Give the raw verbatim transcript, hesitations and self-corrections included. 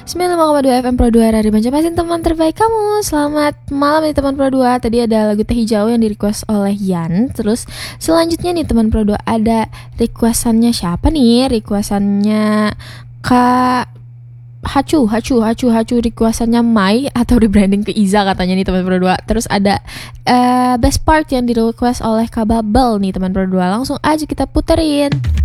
sembilan puluh lima koma dua F M Pro dua dari Banjarmasin, teman terbaik kamu. Selamat malam nih teman Pro dua. Tadi ada lagu Teh Hijau yang di request oleh Yan. Terus selanjutnya nih teman Pro dua ada requestannya siapa nih? Requestannya Kak Hacu, Hacu, Hacu, Hacu requestannya Mai atau rebranding ke Iza katanya nih teman Pro dua. Terus ada uh, best part yang di request oleh Kak Babel nih teman Pro dua. Langsung aja kita puterin.